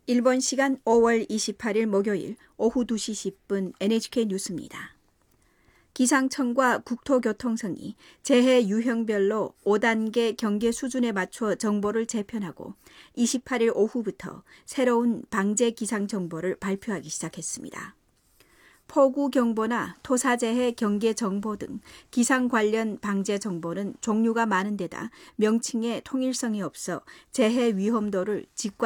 일본 시간 5월 28일 목요일 오후 2시 10분 NHK 뉴스입니다. 기상청과 국토교통청이 재해 유형별로 5단계 경계 수준에 맞춰 정보를 재편하고 28일 오후부터 새로운 방재 기상 정보를 발표하기 시작했습니다. 폭우경보나 토사재해 경계 정보 등 기상 관련 방재 정보는 종류가 많은 데다 명칭에 통일성이 없어 재해 위험도를 직관